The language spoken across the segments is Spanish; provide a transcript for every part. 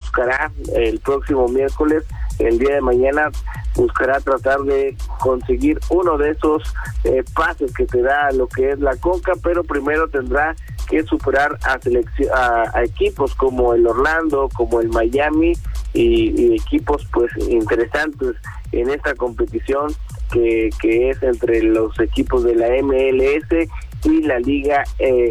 buscará el próximo miércoles, el día de mañana, buscará tratar de conseguir uno de esos pases que te da lo que es la Conca, pero primero tendrá que superar a equipos como el Orlando, como el Miami y equipos pues interesantes en esta competición que es entre los equipos de la MLS y la Liga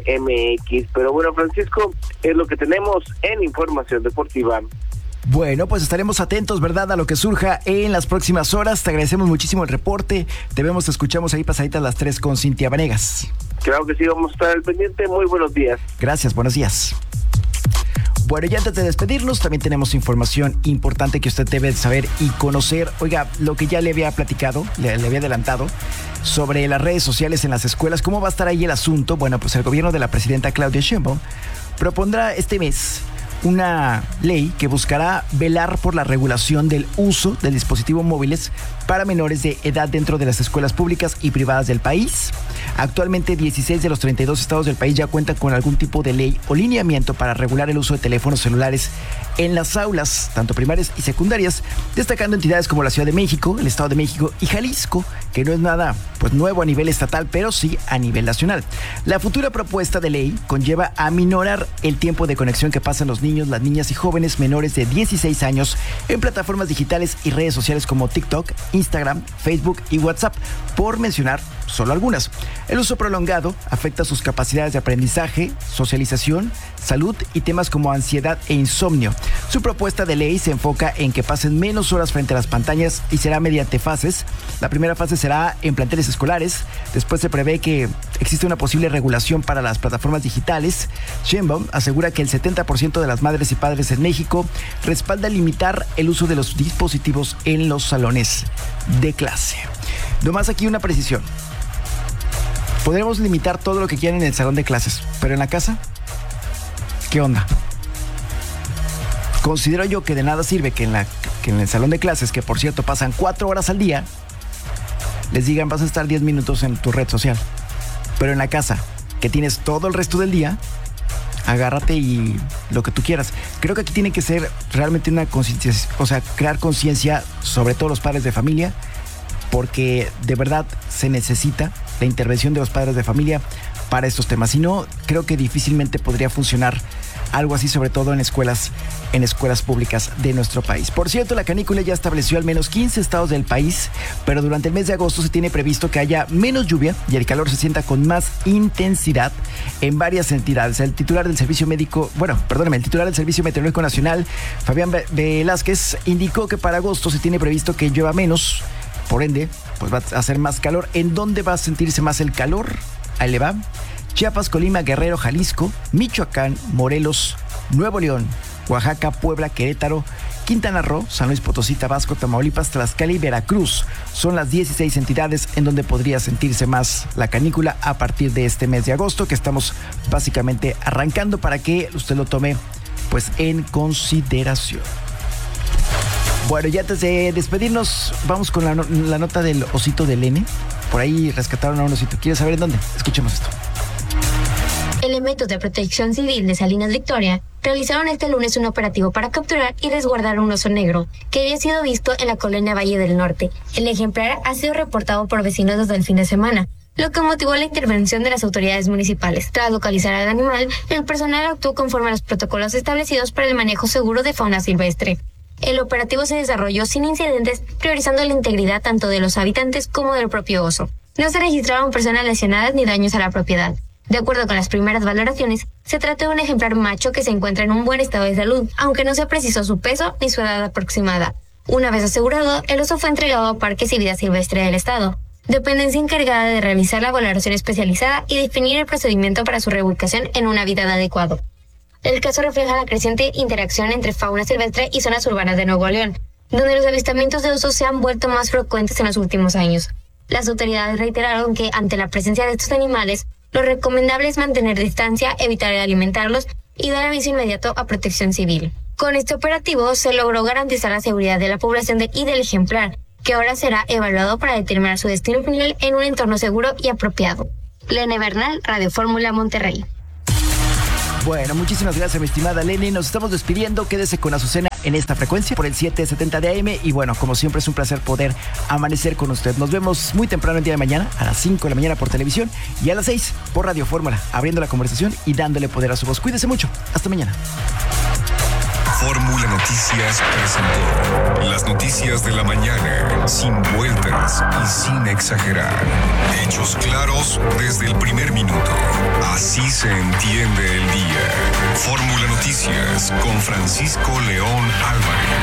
MX. Pero bueno, Francisco, es lo que tenemos en Información Deportiva. Bueno, pues estaremos atentos, ¿verdad?, a lo que surja en las próximas horas. Te agradecemos muchísimo el reporte. Te vemos, te escuchamos ahí pasaditas las 3 con Cintia Vanegas. Claro que sí, vamos a estar al pendiente. Muy buenos días. Gracias, buenos días. Bueno, y antes de despedirnos, también tenemos información importante que usted debe saber y conocer. Oiga, lo que ya le había platicado, le había adelantado, sobre las redes sociales en las escuelas. ¿Cómo va a estar ahí el asunto? Bueno, pues el gobierno de la presidenta Claudia Sheinbaum propondrá este mes una ley que buscará velar por la regulación del uso de dispositivos móviles para menores de edad dentro de las escuelas públicas y privadas del país. Actualmente 16 de los 32 estados del país ya cuentan con algún tipo de ley o lineamiento para regular el uso de teléfonos celulares en las aulas, tanto primarias y secundarias, destacando entidades como la Ciudad de México, el Estado de México y Jalisco, que no es nada pues nuevo a nivel estatal, pero sí a nivel nacional. La futura propuesta de ley conlleva aminorar el tiempo de conexión que pasan los niños, las niñas y jóvenes menores de 16 años en plataformas digitales y redes sociales como TikTok, Instagram, Facebook y WhatsApp, por mencionar solo algunas. El uso prolongado afecta sus capacidades de aprendizaje, socialización, salud y temas como ansiedad e insomnio. Su propuesta de ley se enfoca en que pasen menos horas frente a las pantallas y será mediante fases. La primera fase será en planteles escolares. Después se prevé que existe una posible regulación para las plataformas digitales. Sheinbaum asegura que el 70% de las madres y padres en México respalda limitar el uso de los dispositivos en los salones de clase. Nomás aquí una precisión. Podremos limitar todo lo que quieran en el salón de clases, pero en la casa, ¿qué onda? Considero yo que de nada sirve que en el salón de clases, que por cierto pasan 4 horas al día, les digan vas a estar 10 minutos en tu red social. Pero en la casa, que tienes todo el resto del día, agárrate y lo que tú quieras. Creo que aquí tiene que ser realmente una conciencia, o sea, crear conciencia sobre todo los padres de familia, porque de verdad se necesita la intervención de los padres de familia para estos temas. Si no, creo que difícilmente podría funcionar algo así, sobre todo en escuelas públicas de nuestro país. Por cierto, la canícula ya estableció al menos 15 estados del país, pero durante el mes de agosto se tiene previsto que haya menos lluvia y el calor se sienta con más intensidad en varias entidades. El titular del Servicio Meteorológico Nacional, Fabián Velázquez, indicó que para agosto se tiene previsto que llueva menos. Por ende, pues va a hacer más calor. ¿En dónde va a sentirse más el calor? Ahí le va. Chiapas, Colima, Guerrero, Jalisco, Michoacán, Morelos, Nuevo León, Oaxaca, Puebla, Querétaro, Quintana Roo, San Luis Potosí, Tabasco, Tamaulipas, Tlaxcala y Veracruz. Son las 16 entidades en donde podría sentirse más la canícula a partir de este mes de agosto, que estamos básicamente arrancando, para que usted lo tome pues en consideración. Bueno, y antes de despedirnos, vamos con la nota del osito de Lene. Por ahí rescataron a un osito. ¿Quieres saber en dónde? Escuchemos esto. Elementos de Protección Civil de Salinas Victoria realizaron este lunes un operativo para capturar y resguardar un oso negro que había sido visto en la colonia Valle del Norte. El ejemplar ha sido reportado por vecinos desde el fin de semana, lo que motivó la intervención de las autoridades municipales. Tras localizar al animal, el personal actuó conforme a los protocolos establecidos para el manejo seguro de fauna silvestre. El operativo se desarrolló sin incidentes, priorizando la integridad tanto de los habitantes como del propio oso. No se registraron personas lesionadas ni daños a la propiedad. De acuerdo con las primeras valoraciones, se trata de un ejemplar macho que se encuentra en un buen estado de salud, aunque no se precisó su peso ni su edad aproximada. Una vez asegurado, el oso fue entregado a Parques y Vida Silvestre del Estado, dependencia encargada de realizar la valoración especializada y definir el procedimiento para su reubicación en un hábitat adecuado. El caso refleja la creciente interacción entre fauna silvestre y zonas urbanas de Nuevo León, donde los avistamientos de osos se han vuelto más frecuentes en los últimos años. Las autoridades reiteraron que, ante la presencia de estos animales, lo recomendable es mantener distancia, evitar alimentarlos y dar aviso inmediato a Protección Civil. Con este operativo se logró garantizar la seguridad de la población y del ejemplar, que ahora será evaluado para determinar su destino final en un entorno seguro y apropiado. Lene Bernal, Radio Fórmula, Monterrey. Bueno, muchísimas gracias, mi estimada Lene. Nos estamos despidiendo. Quédese con Azucena en esta frecuencia por el 770 de AM. Y bueno, como siempre es un placer poder amanecer con usted. Nos vemos muy temprano el día de mañana, a las 5 de la mañana por televisión y a las 6 por Radio Fórmula, abriendo la conversación y dándole poder a su voz. Cuídese mucho. Hasta mañana. Fórmula Noticias presentó las noticias de la mañana, sin vueltas y sin exagerar. Hechos claros desde el primer minuto. Así se entiende el día. Fórmula Noticias con Francisco León Álvarez.